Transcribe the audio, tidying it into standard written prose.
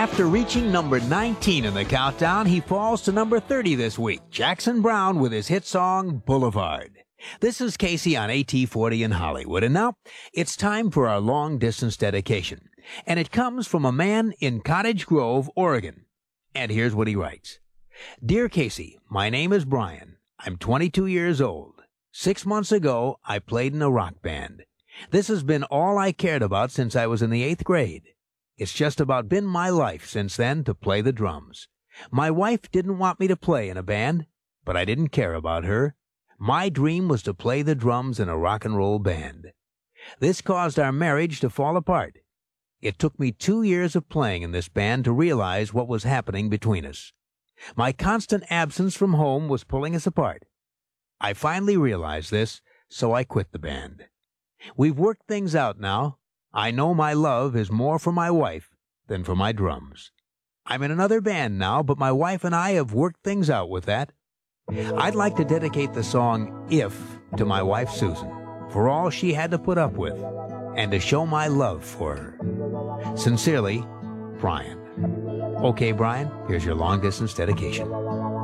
After reaching number 19 in the countdown, he falls to number 30 this week. Jackson Browne with his hit song, Boulevard. This is Casey on AT40 in Hollywood, and now it's time for our long-distance dedication. And it comes from a man in Cottage Grove, Oregon. And here's what he writes. Dear Casey, my name is Brian. I'm 22 years old. 6 months ago, I played in a rock band. This has been all I cared about since I was in the 8th grade. It's just about been my life since then to play the drums. My wife didn't want me to play in a band, but I didn't care about her. My dream was to play the drums in a rock and roll band. This caused our marriage to fall apart. It took me 2 years of playing in this band to realize what was happening between us. My constant absence from home was pulling us apart. I finally realized this, so I quit the band. We've worked things out now. I know my love is more for my wife than for my drums. I'm in another band now, but my wife and I have worked things out with that. I'd like to dedicate the song If to my wife Susan, for all she had to put up with, and to show my love for her. Sincerely, Brian. Okay, Brian, here's your long-distance dedication.